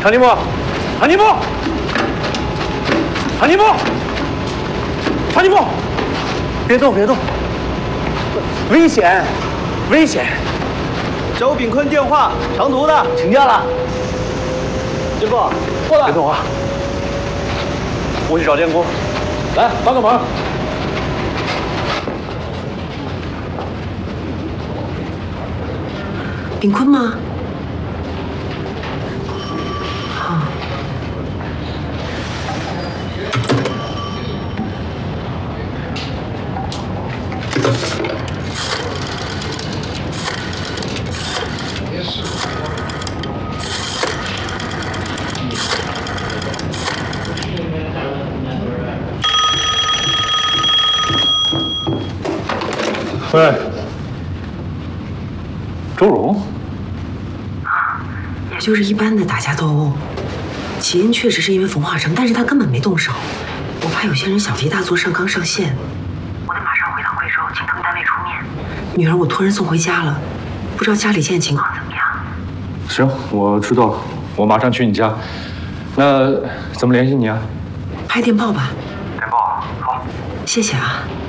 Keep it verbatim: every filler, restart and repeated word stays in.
韩尼木，韩尼木，韩尼木，韩尼木，别动，别动，危险，危险！ 周炳坤电话，长途的，请假了。师傅，过来。 别动啊！我去找电工， 来帮个忙。 炳坤吗？好。 喂，周荣。 也就是一般的打架斗殴，起因确实是因为冯化成，但是他根本没动手。我怕有些人小题大做，上纲上线。我得马上回到贵州，请他们单位出面。女儿我托人送回家了，不知道家里现在情况怎么样。 行，我知道了，我马上去你家。那怎么联系你啊？ 拍电报吧。 电报，好。 谢谢啊。